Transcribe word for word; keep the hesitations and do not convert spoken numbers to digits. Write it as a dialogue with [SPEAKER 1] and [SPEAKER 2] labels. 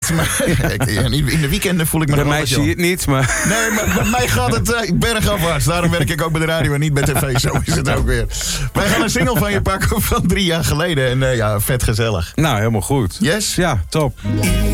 [SPEAKER 1] niet. Maar, in de weekenden voel ik me
[SPEAKER 2] Bij
[SPEAKER 1] nog
[SPEAKER 2] mij
[SPEAKER 1] altijd
[SPEAKER 2] zie je
[SPEAKER 1] jong.
[SPEAKER 2] het niet, maar...
[SPEAKER 1] Nee, maar bij mij gaat het uh, bergafwaarts. Daarom werk ik ook bij de radio en niet bij tv. Zo is het ook weer. Wij gaan een single van je pakken van drie jaar geleden. En uh, ja, vet gezellig.
[SPEAKER 2] Nou, helemaal goed.
[SPEAKER 1] Yes?
[SPEAKER 2] Ja, top.